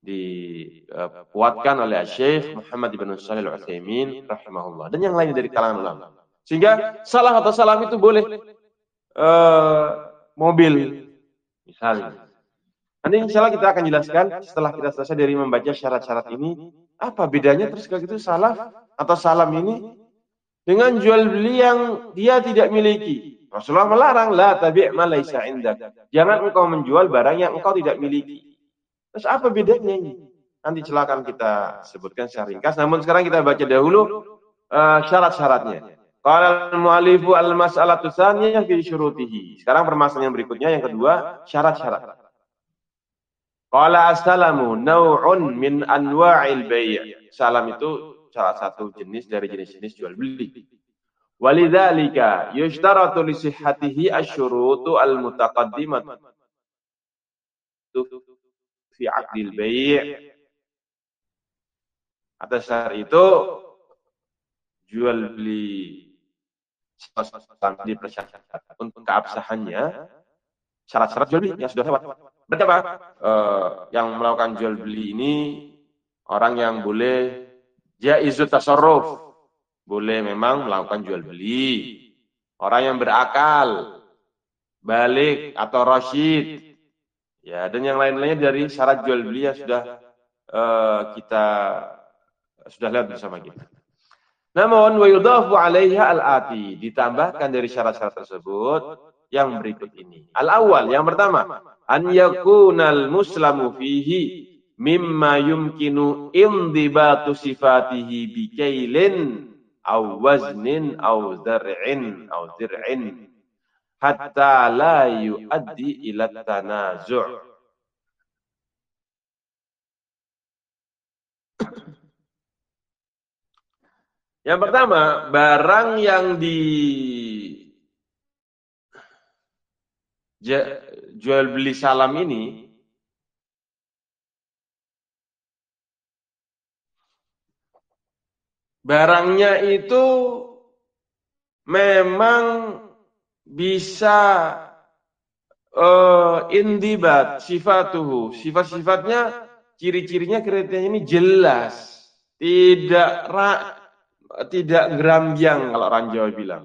dikuatkan oleh Syekh Muhammad ibn Shalih Al-Utsaimin rahimahullah dan yang lain dari kalangan ulama. Sehingga salah atau salam itu boleh mobil misalnya. Nanti insya Allah kita akan jelaskan setelah kita selesai dari membaca syarat-syarat ini, apa bedanya terus kalau gitu salaf atau salam ini dengan jual beli yang dia tidak miliki. Rasulullah melarang, la tabi' ma laisa indak. Jangan engkau menjual barang yang engkau tidak miliki. Terus apa bedanya ini? Nanti silakan kita sebutkan secara ringkas. Namun sekarang kita baca dahulu syarat-syaratnya. Qala al-mu'allifu al-mas'alatu tsaniyah fi syurutihi. Sekarang permasalahan berikutnya yang kedua, syarat-syarat. Qala as-salamu naw'un min anwa'il bai'. Salam itu salah satu jenis dari jenis-jenis jual beli. Walidzalika yushtaratu li sihhatihi asy-syurutu al-mutaqaddimatu fi 'aqdil bai'. Atas dasar itu jual beli dipersyaratkan untuk keabsahannya syarat-syarat jual beli yang sudah lewat. Berarti apa? Yang melakukan jual beli ini orang yang boleh jaizut tasarruf, boleh memang melakukan jual beli. Orang yang berakal, balik atau rasyid, ya dan yang lain-lainnya dari syarat jual beli yang sudah kita sudah lihat bersama kita. Namun wa yudhafu 'alaiha al-ati, ditambahkan dari syarat-syarat tersebut yang berikut ini. Al-awwal, yang pertama, an yakunal muslamu fihi mimma yumkinu indibatu sifatihi bikailin aw waznin aw zir'in hatta la yuaddi ila tanazu'. Yang pertama, barang yang jual beli salam ini barangnya itu memang bisa indibat sifatuhu, sifat-sifatnya, ciri-cirinya, kriterianya ini jelas, tidak gerambiang kalau orang Jawa bilang.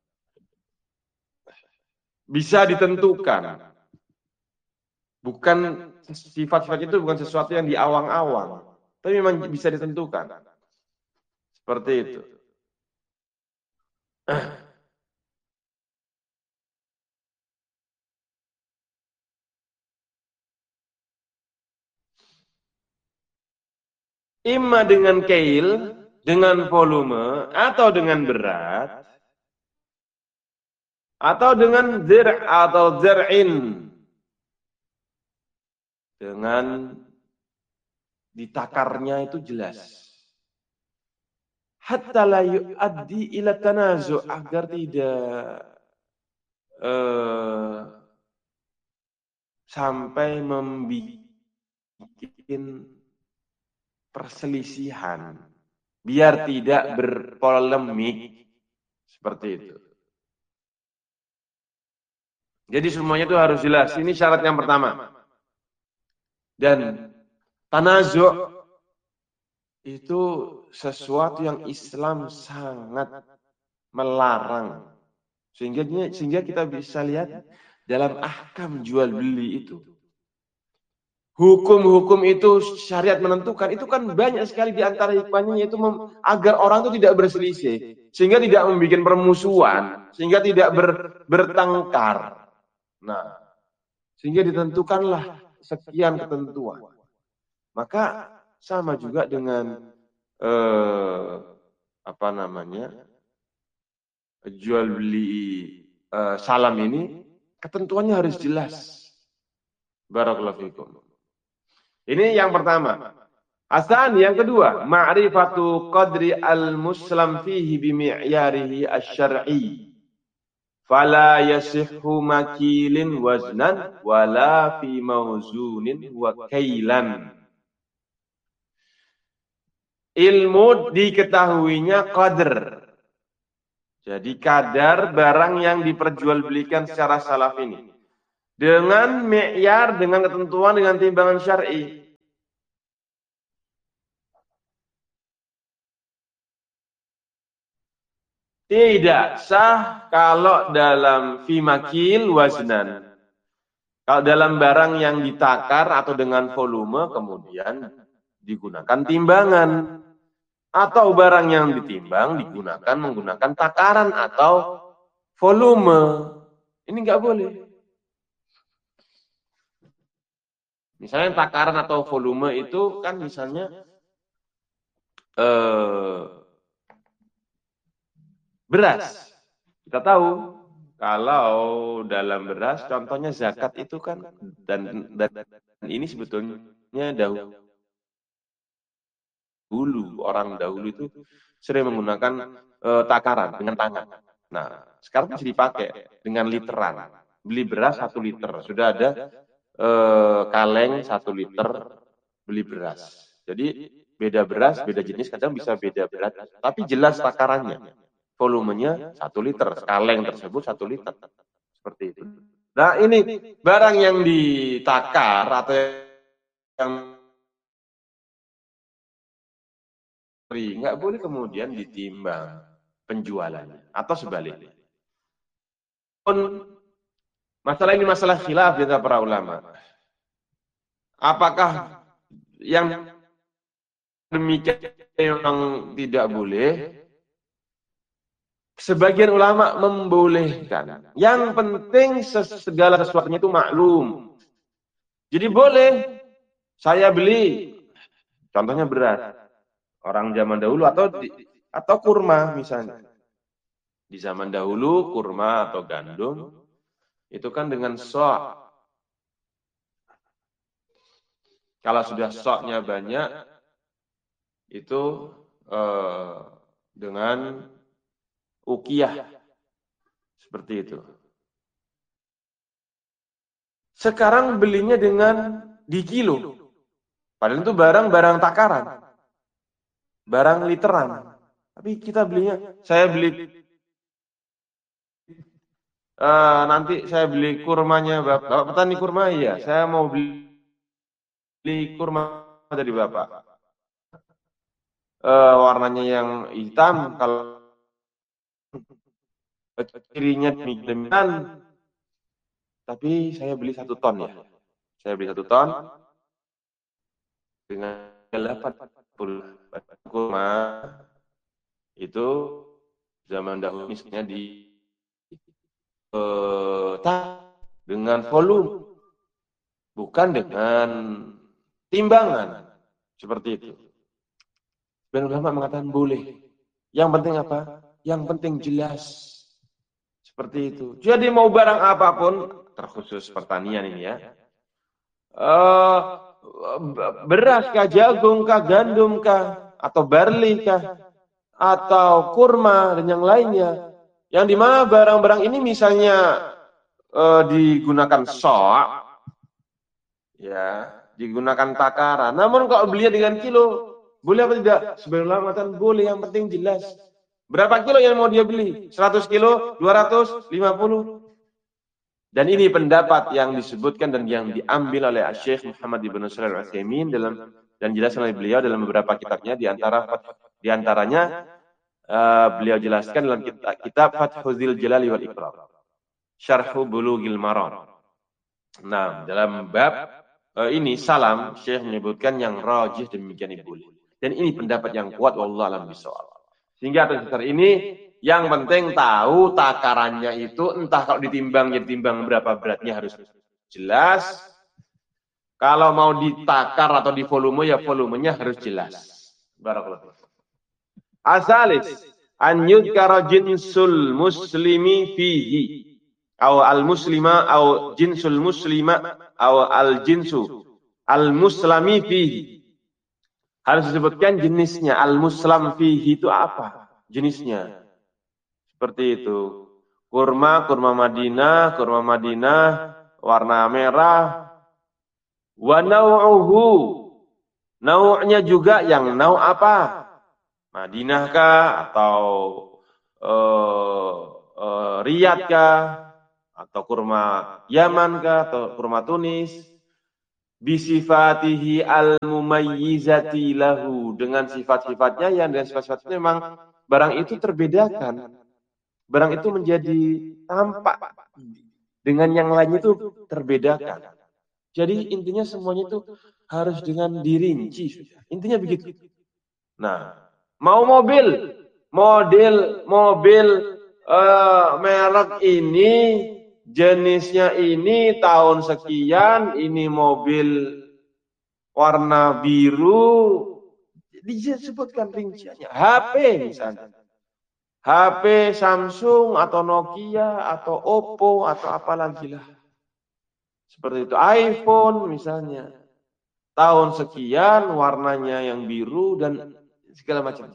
Bisa ditentukan. Bukan sifat-sifat itu bukan sesuatu yang diawang-awang, tapi memang bisa ditentukan. Seperti itu. Imma dengan kail, dengan volume, atau dengan berat, atau dengan zir' atau zir'in, dengan ditakarnya itu jelas. Hatta la yu'addi ila tanazu', agar tidak sampai membuat perselisihan, biar tidak berpolemik, seperti itu. Jadi semuanya itu harus jelas. Ini syarat yang pertama. Dan tanazu' itu sesuatu yang Islam sangat melarang. Sehingga kita bisa lihat dalam ahkam jual beli itu. Hukum-hukum itu syariat menentukan, itu kan banyak sekali di antara hikmahnya, yaitu agar orang itu tidak berselisih, sehingga tidak membuat permusuhan, sehingga tidak bertengkar. Nah, sehingga ditentukanlah sekian ketentuan. Maka sama juga dengan jual beli salam ini, ketentuannya harus jelas. Barakallahu fikum. Ini yang pertama. Asan yang kedua, ma'rifatu qadri al-muslam fihi bimi'yarihi asy-syar'i. Fala yasihhu makilin waznan wala fi mawzunin wa kailan. Ilmu diketahuinya qadr. Jadi kadar barang yang diperjualbelikan secara salaf ini. Dengan mi'yar, dengan ketentuan, dengan timbangan syar'i. Tidak sah kalau dalam fi makil waznan. Kalau dalam barang yang ditakar atau dengan volume kemudian digunakan timbangan. Atau barang yang ditimbang digunakan menggunakan takaran atau volume. Ini nggak boleh. Misalnya takaran atau volume itu kan misalnya beras. Kita tahu kalau dalam beras contohnya zakat itu kan dan ini sebetulnya dahulu orang dahulu itu sering menggunakan takaran dengan tangan. Nah, sekarang masih dipakai dengan literan. Beli beras 1 liter, sudah ada kaleng 1 liter beli beras. Jadi beda beras, beda jenis, kadang bisa beda berat, tapi jelas takarannya. Volumenya 1 liter, kaleng tersebut 1 liter. Seperti itu. Nah, ini barang yang ditakar atau yang nggak boleh kemudian ditimbang penjualannya atau sebaliknya. Masalah ini masalah khilaf di antara para ulama. Apakah yang demikian memang tidak boleh? Sebagian ulama membolehkan. Yang penting segala sesuatunya itu maklum. Jadi boleh saya beli, contohnya beras. Orang zaman dahulu atau kurma misalnya. Di zaman dahulu kurma atau gandum itu kan dengan sok. Kalau sudah soknya banyak itu dengan ukiyah seperti itu. Sekarang belinya dengan di kilo. Padahal itu barang takaran. Barang literan. Tapi kita belinya, saya beli nanti saya beli kurmanya Bapak petani kurma ya. Saya mau beli kurma dari Bapak. Warnanya yang hitam, kalau cirinya demikian, tapi saya beli 1 ton ya. Saya beli 1 ton dengan 80 kurma itu zaman dahulu misalnya dengan volume, bukan dengan timbangan seperti itu. Dan ulama mengatakan boleh. Yang penting apa? Yang penting jelas. Seperti itu. Jadi mau barang apapun, terkhusus pertanian ini ya. Beras kah, jagung kah, gandum kah, atau barley kah, atau kurma dan yang lainnya. Yang dimana barang-barang ini misalnya digunakan sok, ya, digunakan takaran. Namun kalau belinya dengan kilo, boleh apa tidak? Sebenarnya ulama mengatakan boleh, yang penting jelas. Berapa kilo yang mau dia beli? 100 kilo, 200, 50. Dan ini pendapat yang disebutkan dan yang diambil oleh Syekh Muhammad Ibn Shalih Al-Utsaimin dan dijelaskan oleh beliau dalam beberapa kitabnya, di antaranya beliau jelaskan dalam kitab Fathul Jalali wal Ikram, Syarhu Bulughil Maram. Nah, dalam bab ini salam, Syekh menyebutkan yang rajih demikian boleh. Dan ini pendapat yang kuat, wallahu a'lam bishawab. Sehingga atas dasar ini yang penting tahu takarannya itu, entah kalau ditimbang ya ditimbang berapa beratnya harus jelas. Kalau mau ditakar atau di volume ya volumenya harus jelas. Barakallahu. Asalis an yudkara jinsul muslimi fihi aw al muslima aw jinsul muslima aw al jinsu al muslami fihi. Harus disebutkan jenisnya. Al muslam fihi itu apa jenisnya? Seperti itu. Kurma Madinah warna merah. Wa nau'uhu. Nau'nya juga yang nau' apa? Madinah kah atau Riyadh kah atau kurma Yaman kah atau kurma Tunis? Bisifatihi al-mumayyizati lahu, dengan sifat-sifatnya yang dengan sifat-sifatnya memang barang itu terbedakan. barang itu menjadi tampak dengan yang lainnya itu terbedakan. Jadi intinya semuanya itu harus dengan dirinci. Intinya begitu. Nah, mau model mobil merek ini, jenisnya ini, tahun sekian, ini mobil warna biru, disebutkan rinciannya. HP misalnya. HP Samsung atau Nokia atau Oppo atau apa lagi lah. Seperti itu. iPhone misalnya. Tahun sekian, warnanya yang biru dan segala macam.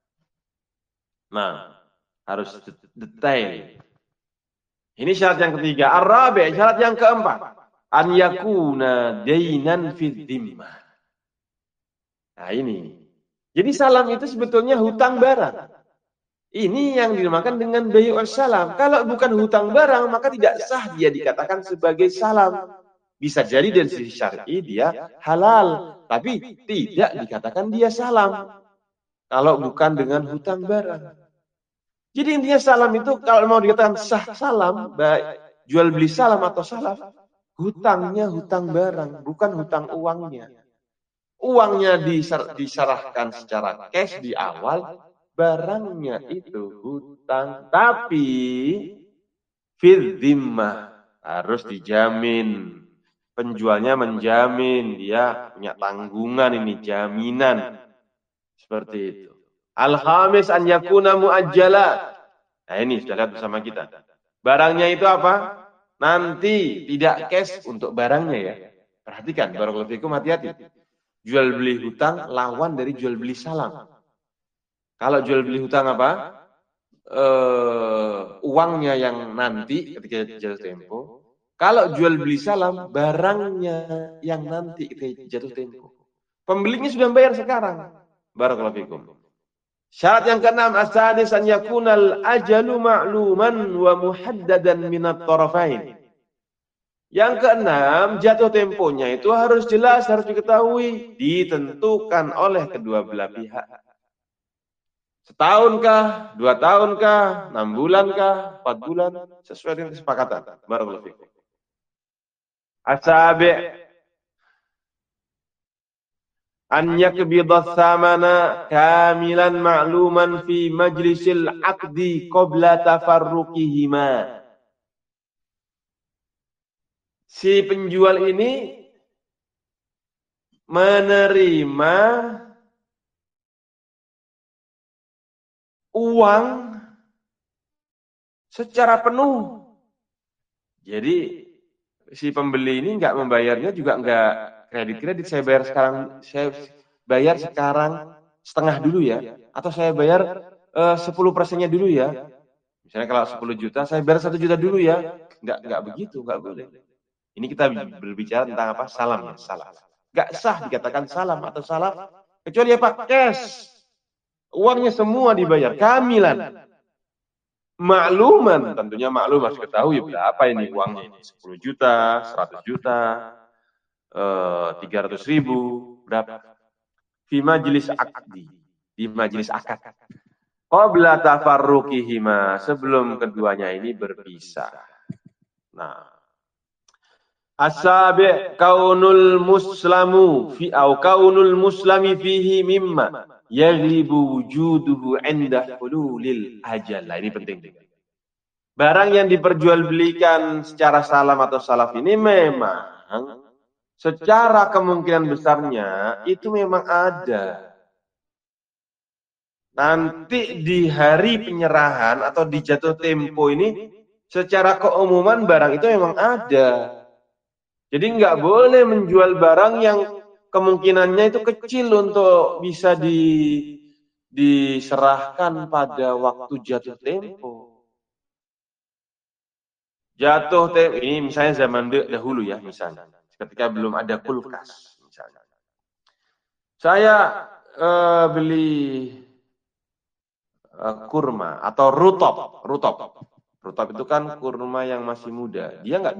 Nah, harus detail. Ini syarat yang ketiga. Ar-rabi', syarat yang keempat. An yakuna dainan fid dhimmah. Nah, ini. Jadi salam itu sebetulnya hutang barang. Ini yang dinamakan dengan bai'us salam. Kalau bukan hutang barang, maka tidak sah dia dikatakan sebagai salam. Bisa jadi dari sisi syar'i dia halal, tapi tidak dikatakan dia salam. Kalau bukan dengan hutang barang. Jadi intinya salam itu kalau mau dikatakan sah salam, baik jual beli salam atau salaf, hutangnya hutang barang, bukan hutang uangnya. Uangnya diserahkan secara cash di awal, barangnya itu hutang, tapi fil dhimmah harus dijamin. Penjualnya menjamin, dia punya tanggungan ini, jaminan. Seperti itu. Al-khamis an yakuna muajjala. Nah ini sudah lihat bersama kita. Barangnya itu apa? Nanti tidak cash untuk barangnya ya. Perhatikan, barakallahu fikum, hati-hati. Jual beli hutang lawan dari jual beli salam. Kalau jual beli hutang apa? Uangnya yang nanti ketika jatuh tempo. Kalau jual beli salam, barangnya yang nanti ketika jatuh tempo. Pembelinya sudah bayar sekarang. Barakallahu fikum. Syarat yang keenam, as-sadis an yakunal ajalu ma'luman wa muhaddadan minat tarafain. Yang keenam, jatuh temponya itu harus jelas, harus diketahui, ditentukan oleh kedua belah pihak. Setahunkah, 2 tahunkah, 6 bulankah, 4 bulan, sesuai dengan kesepakatan. Barakallahu fikum. As-sabi' an yakbidha thamana kamilan ma'luman fi majlisil aqdi qabla tafarruqihima. Si penjual ini menerima uang secara penuh. Jadi si pembeli ini nggak membayarnya juga nggak kredit. Saya bayar sekarang setengah dulu ya, atau saya bayar 10%-nya dulu ya. Misalnya kalau 10 juta, saya bayar 1 juta dulu ya. Nggak begitu, nggak boleh. Ini kita berbicara tentang apa? Salam ya, salam. Nggak sah dikatakan salam atau salaf, kecuali apa? Cash. Uangnya semua dibayar, kamilan. Makluman, tentunya maklum harus ketahui berapa ini uangnya. 10 juta, 100 juta, 300 ribu, berapa? Di majelis akdi, di majelis akad. Qabla tafarruqihima, sebelum keduanya ini berpisah. Nah, as-sabi' kaunul muslami fihi mimma yaghlibu wujuduhu 'inda hululil ajal. Nah, ini penting. Barang yang diperjualbelikan secara salam atau salaf ini memang secara kemungkinan besarnya itu memang ada. Nanti di hari penyerahan atau di jatuh tempo ini secara keumuman barang itu memang ada. Jadi nggak boleh menjual barang yang kemungkinannya itu kecil untuk bisa diserahkan pada waktu jatuh tempo. Jatuh tempo ini misalnya zaman dahulu ya, misalnya ketika belum ada kulkas misalnya. Saya beli kurma atau rutop. Rutop itu kan kurma yang masih muda. Dia nggak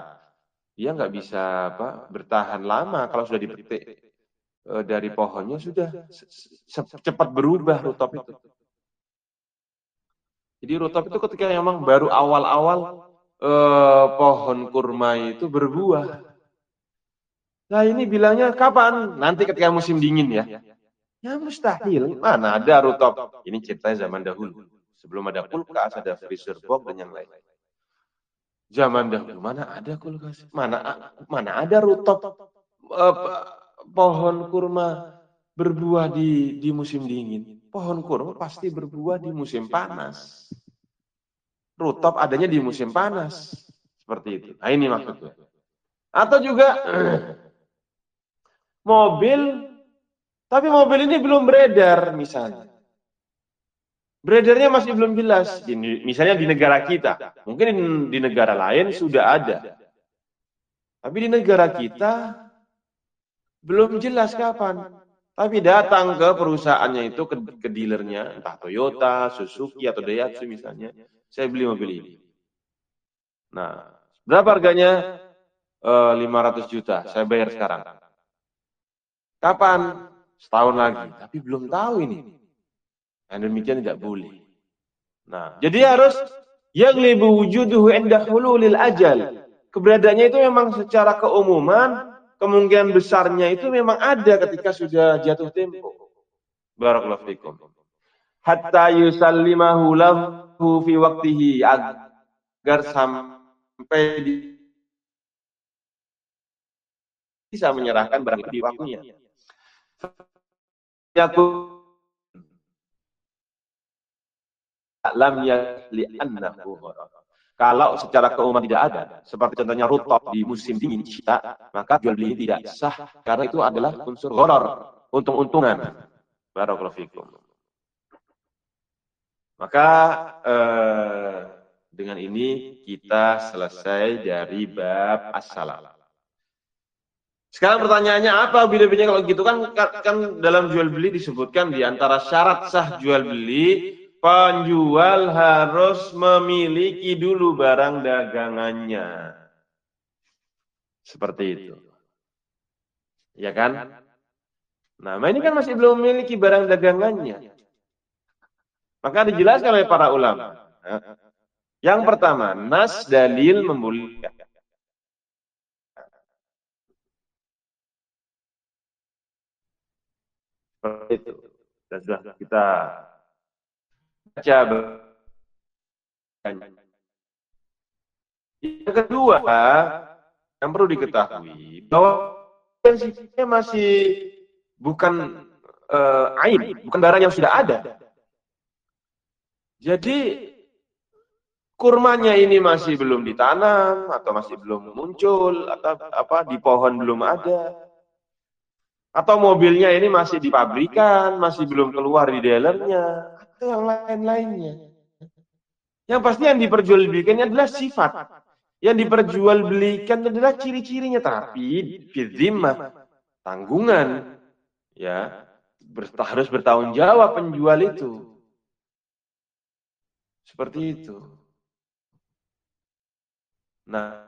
bisa bertahan lama kalau sudah dipetik dari pohonnya, sudah cepat berubah rutop itu. Jadi rutop itu ketika memang baru awal-awal pohon kurma itu berbuah. Nah ini bilangnya kapan? Nanti ketika musim dingin ya. Ya mustahil. Mana ada rutop? Ini ceritanya zaman dahulu. Sebelum ada kulkas, ada freezer box dan yang lain. Zaman dahulu mana ada kulkas? Mana ada rutop pohon kurma berbuah di musim dingin. Pohon kurma pasti berbuah di musim panas. Rutop adanya di musim panas. Seperti itu. Nah ini maksudnya. Atau juga mobil, tapi mobil ini belum beredar misalnya. Beredarnya masih belum jelas. Misalnya di negara kita. Mungkin di negara lain sudah ada. Tapi di negara kita belum jelas kapan. Tapi datang ke perusahaannya itu, ke dealernya, entah Toyota, Suzuki, atau Daihatsu misalnya. Saya beli mobil ini. Nah, berapa harganya? 500 juta. Saya bayar sekarang. Kapan? Setahun lagi. Tapi belum tahu ini. Dan demikian tidak boleh. Nah, jadi harus yang lebih wujuduhu inda hululil ajal. Keberadaannya itu memang secara keumuman, kemungkinan besarnya itu memang ada ketika sudah jatuh tempo. Barakallahu fikum. Hatta yusallimahu lahu fi waqtihi, agar sampai bisa menyerahkan barang itu di waktunya. Lam yasli annahu gharar. Kalau secara keumuman tidak ada, seperti contohnya rutop di musim dingin kita, maka jual beli tidak sah karena itu adalah unsur gharar, untung-untungan. Barakallahu fikum. Maka dengan ini kita selesai dari bab as-salam. Sekarang pertanyaannya apa bedanya kalau gitu kan dalam jual beli disebutkan di antara syarat sah jual beli, penjual harus memiliki dulu barang dagangannya. Seperti itu. Ya kan? Nah, ini kan masih belum memiliki barang dagangannya. Maka dijelaskan oleh para ulama. Yang pertama, nas dalil membolehkan. Seperti itu. Dan sudah kita baca. Yang kedua, yang perlu diketahui bahwa prinsipnya masih bukan aib, bukan barang yang sudah ada. Jadi kurmanya ini masih belum ditanam atau masih belum muncul atau di pohon belum ada. Atau mobilnya ini masih di pabrikan, masih belum keluar di dealernya, atau yang lain-lainnya. Yang pasti yang diperjualbelikannya adalah sifat. Yang diperjualbelikan adalah ciri-cirinya, tapi fidzimah, tanggungan, ya harus bertanggung jawab penjual itu. Seperti itu. Nah,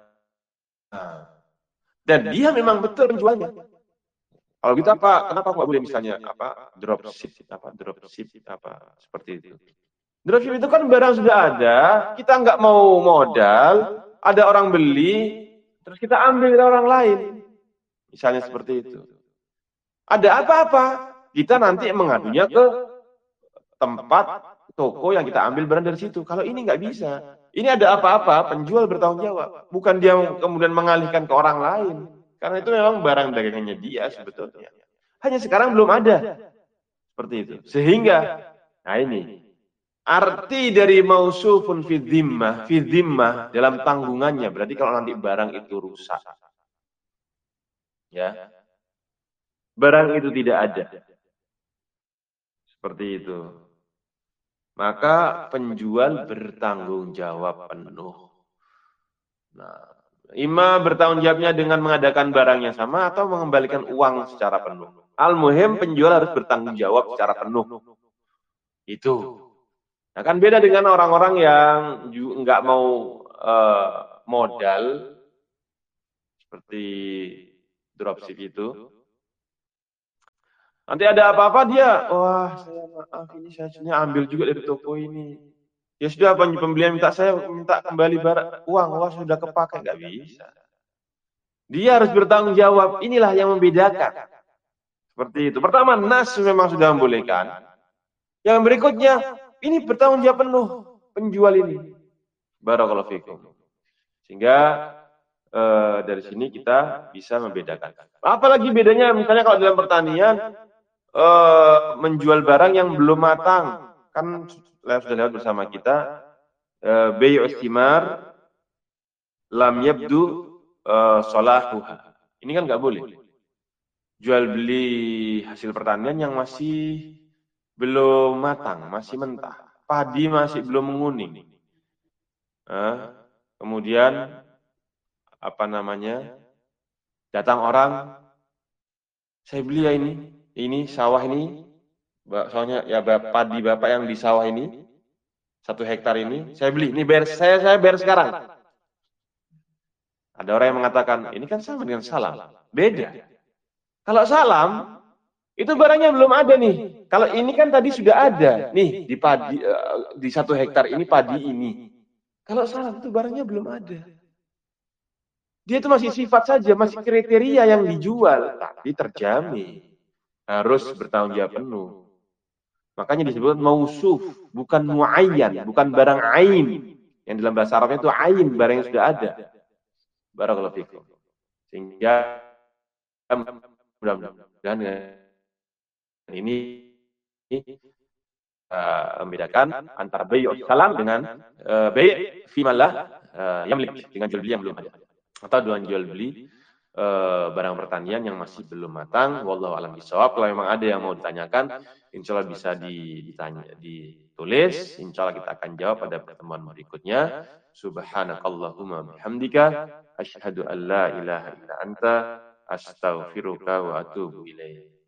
dan dia memang betul penjualnya. Kalau gitu kenapa nggak boleh misalnya dropship seperti itu. Dropship itu kan barang sudah ada, kita nggak mau modal, ada orang beli, terus kita ambil dari orang lain. Misalnya seperti itu. Ada apa-apa, kita nanti mengadunya ke tempat toko yang kita ambil barang dari situ. Kalau ini nggak bisa. Ini ada apa-apa, penjual bertanggung jawab. Bukan dia kemudian mengalihkan ke orang lain. Karena itu memang barang dagangannya dia sebetulnya. Hanya sekarang belum ada. Seperti itu. Sehingga, nah ini, arti dari mausufun fi dhimmah dalam tanggungannya. Berarti kalau nanti barang itu rusak. Ya. Barang itu tidak ada. Seperti itu. Maka penjual bertanggung jawab penuh. Nah, ima bertanggung jawabnya dengan mengadakan barangnya sama atau mengembalikan uang secara penuh. Al-muhim penjual harus bertanggung jawab secara penuh. Itu. Nah kan beda dengan orang-orang yang nggak mau modal seperti dropship itu. Nanti ada apa-apa dia, wah saya maaf ini saya ambil juga dari toko ini. Ya sudah, pembelian minta kembali uang, sudah kepakai, nggak bisa. Dia harus bertanggung jawab. Inilah yang membedakan. Seperti itu. Pertama, nas memang sudah membolehkan. Yang berikutnya, ini bertanggung jawab penuh penjual ini. Barakallahu fikum. Sehingga dari sini kita bisa membedakan. Apalagi bedanya, misalnya kalau dalam pertanian menjual barang yang belum matang, kan sudah lewat bersama kita. Bayu istimar lam yabdu solahuha. Ini kan nggak boleh. Jual beli hasil pertanian yang masih belum matang, masih mentah. Padi masih belum menguning. Kemudian datang orang, saya beli ya ini sawah ini, soalnya ya padi bapak yang di sawah ini 1 hektar ini, saya beli, ini saya bayar sekarang. Ada orang yang mengatakan, ini kan sama dengan salam. Beda. Kalau salam, itu barangnya belum ada nih. Kalau ini kan tadi sudah ada. Nih, di 1 hektar ini padi ini. Kalau salam itu barangnya belum ada. Dia itu masih sifat saja, masih kriteria yang dijual. Tapi terjamin. Harus bertanggung jawab penuh. Makanya disebut mausuf, bukan muayyan, bukan barang ain. Yang dalam bahasa Arabnya itu ain, barang yang sudah ada. Barakallahu fikum. Sehingga mudah-mudahan ini membedakan antara bayu salam dengan bayu fimallah yamlik, dengan jual beli yang belum ada, atau dengan jual beli barang pertanian yang masih belum matang. Wallahu a'lam bishawab. Kalau memang ada yang mau ditanyakan, insya Allah bisa ditulis. Insya Allah kita akan jawab pada pertemuan berikutnya. Subhanakallahumma bihamdika asyhadu an la ilaha illa anta astaghfiruka wa atubu ilaik.